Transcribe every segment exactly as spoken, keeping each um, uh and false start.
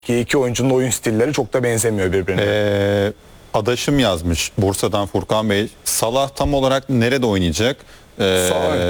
Ki iki oyuncunun oyun stilleri çok da benzemiyor birbirine. Ee, adaşım yazmış Bursa'dan Furkan Bey. Salah tam olarak nerede oynayacak? Ee,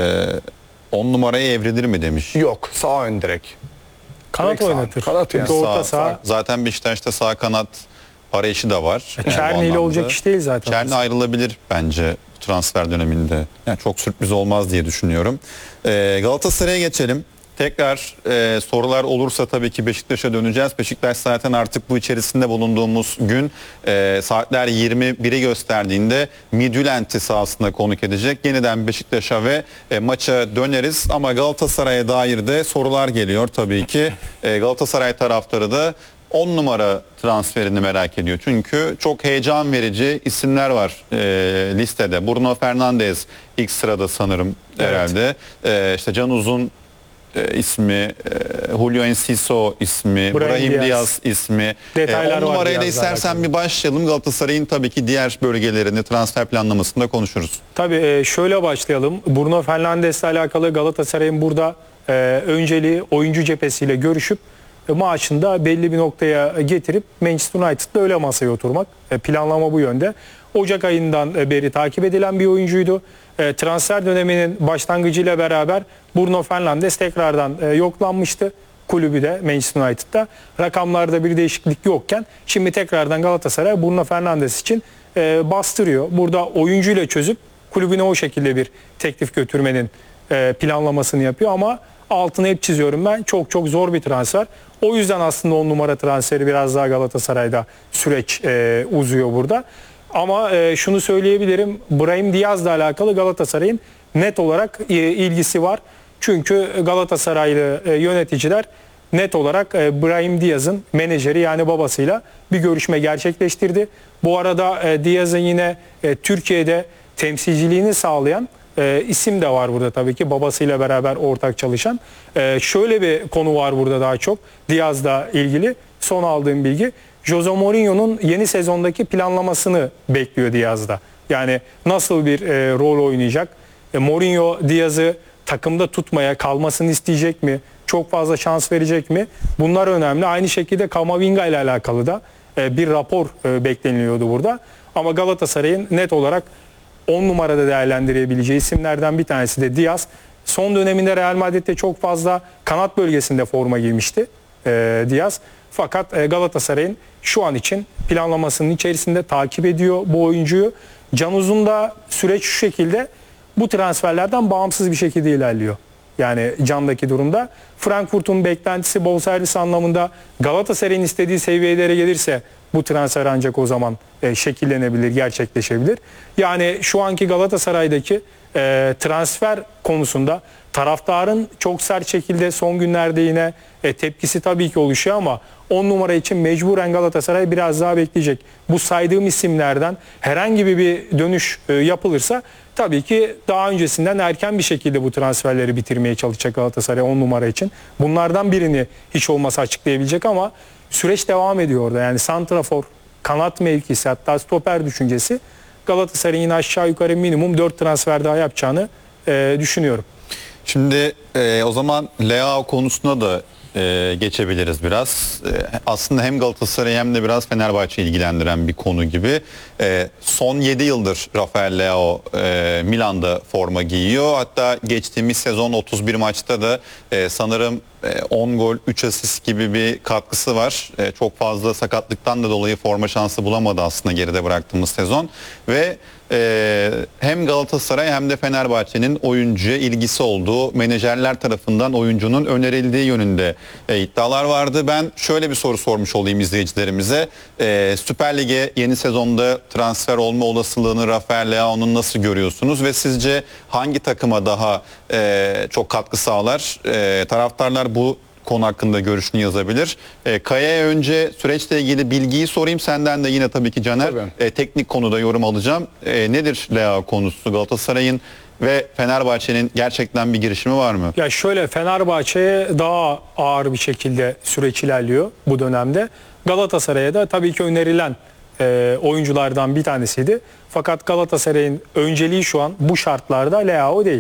on numaraya evrilir mi demiş. Yok, sağ ön direkt. Kanat Direkt sağ ön. oynatır. Kanat yani. Çünkü orta Sağ- saha. Zaten Beşiktaş'ta sağ kanat arayışı da var. Yani bu Çerni ile anlamda. olacak iş değil zaten. Çerni ayrılabilir bence transfer döneminde. Yani çok sürpriz olmaz diye düşünüyorum. Ee, Galatasaray'a geçelim. Tekrar e, sorular olursa tabii ki Beşiktaş'a döneceğiz. Beşiktaş zaten artık bu içerisinde bulunduğumuz gün e, saatler yirmi biri gösterdiğinde Midtjylland'i sahasında konuk edecek. Yeniden Beşiktaş'a ve e, maça döneriz. Ama Galatasaray'a dair de sorular geliyor tabii ki. E, Galatasaray taraftarı da on numara transferini merak ediyor. Çünkü çok heyecan verici isimler var e, listede. Bruno Fernandes ilk sırada sanırım Evet. herhalde. E, işte Can Uzun e, ismi, e, Julio Enciso ismi, Brahim Brahim Diaz. Diaz ismi. Detaylar on var numarayla Diaz'la istersen alakalı. bir başlayalım. Galatasaray'ın tabii ki diğer bölgelerini transfer planlamasında konuşuruz. Tabii e, şöyle başlayalım. Bruno Fernandes'le alakalı Galatasaray'ın burada e, önceliği oyuncu cephesiyle görüşüp e, maaşında belli bir noktaya getirip Manchester United'la öyle masaya oturmak. E, planlama bu yönde. Ocak ayından e, beri takip edilen bir oyuncuydu. E, transfer döneminin başlangıcıyla beraber Bruno Fernandes tekrardan e, yoklanmıştı. Kulübü de Manchester United'da. Rakamlarda bir değişiklik yokken şimdi tekrardan Galatasaray Bruno Fernandes için e, bastırıyor. Burada oyuncuyla çözüp kulübüne o şekilde bir teklif götürmenin e, planlamasını yapıyor ama altını hep çiziyorum ben. Çok çok zor bir transfer. O yüzden aslında on numara transferi biraz daha Galatasaray'da süreç e, uzuyor burada. Ama e, şunu söyleyebilirim. Brahim Diaz'la alakalı Galatasaray'ın net olarak e, ilgisi var. Çünkü Galatasaraylı e, yöneticiler net olarak e, Brahim Diaz'ın menajeri yani babasıyla bir görüşme gerçekleştirdi. Bu arada e, Diaz'ın yine e, Türkiye'de temsilciliğini sağlayan e, isim de var burada tabii ki babasıyla beraber ortak çalışan. E, şöyle bir konu var burada daha çok Diaz'la ilgili son aldığım bilgi. Jose Mourinho'nun yeni sezondaki planlamasını bekliyor Diaz'da. Yani nasıl bir e, rol oynayacak? E, Mourinho Diaz'ı takımda tutmaya, kalmasını isteyecek mi? Çok fazla şans verecek mi? Bunlar önemli. Aynı şekilde Kamavinga ile alakalı da e, bir rapor e, bekleniliyordu burada. Ama Galatasaray'ın net olarak on numarada değerlendirebileceği isimlerden bir tanesi de Diaz. Son döneminde Real Madrid'de çok fazla kanat bölgesinde forma giymişti e, Diaz. Fakat e, Galatasaray'ın şu an için planlamasının içerisinde takip ediyor bu oyuncuyu. Can Uzun da süreç şu şekilde bu transferlerden bağımsız bir şekilde ilerliyor. Yani Can'daki durumda. Frankfurt'un beklentisi bonservis anlamında Galatasaray'ın istediği seviyelere gelirse bu transfer ancak o zaman e, şekillenebilir, gerçekleşebilir. Yani şu anki Galatasaray'daki e, transfer konusunda taraftarın çok sert şekilde son günlerde yine e, tepkisi tabii ki oluşuyor ama on numara için mecburen Galatasaray biraz daha bekleyecek. Bu saydığım isimlerden herhangi bir dönüş e, yapılırsa tabii ki daha öncesinden erken bir şekilde bu transferleri bitirmeye çalışacak Galatasaray on numara için. Bunlardan birini hiç olmazsa açıklayabilecek ama süreç devam ediyor orada. Yani santrafor, kanat mevkisi hatta stoper düşüncesi Galatasaray'ın aşağı yukarı minimum dört transfer daha yapacağını e, düşünüyorum. Şimdi e, o zaman Leao konusuna da e, geçebiliriz biraz. E, aslında hem Galatasaray hem de biraz Fenerbahçe ilgilendiren bir konu gibi. E, son yedi yıldır Rafael Leao e, Milan'da forma giyiyor. Hatta geçtiğimiz sezon otuz bir maçta da e, sanırım e, on gol üç asist gibi bir katkısı var. E, çok fazla sakatlıktan da dolayı forma şansı bulamadı aslında geride bıraktığımız sezon. Ve Ee, hem Galatasaray hem de Fenerbahçe'nin oyuncuya ilgisi olduğu, menajerler tarafından oyuncunun önerildiği yönünde e, iddialar vardı. Ben şöyle bir soru sormuş olayım izleyicilerimize. Ee, Süper Lig'e yeni sezonda transfer olma olasılığını Rafael Leao'nun nasıl görüyorsunuz ve sizce hangi takıma daha e, çok katkı sağlar? E, taraftarlar bu konu hakkında görüşünü yazabilir. E, Kaya'ya önce süreçle ilgili bilgiyi sorayım. Senden de yine tabii ki Caner e, teknik konuda yorum alacağım. E, nedir Leao konusu? Galatasaray'ın ve Fenerbahçe'nin gerçekten bir girişimi var mı? Ya şöyle Fenerbahçe'ye daha ağır bir şekilde süreç ilerliyor bu dönemde. Galatasaray'a da tabii ki önerilen e, oyunculardan bir tanesiydi. Fakat Galatasaray'ın önceliği şu an bu şartlarda Leao değil.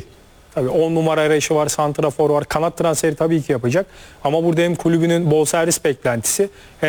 Tabii on numara arayışı var, santrafor var, kanat transferi tabii ki yapacak. Ama burada hem kulübünün bonservis beklentisi hem